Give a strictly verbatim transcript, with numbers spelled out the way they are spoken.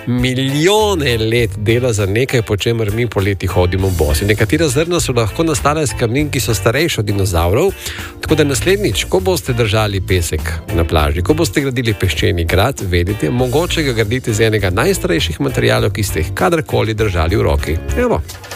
milijone let dela za nekaj, po čemer mi poleti hodimo bosi. Nekatera zrna so lahko nastala iz kamnin, ki so starejši od dinozavrov, tako da naslednjič, ko boste držali pesek na plaži, ko boste gradili peščeni grad, vedite, mogoče ga graditi z enega najstarejših materialov, ki ste jih kadarkoli držali v roki. Evo.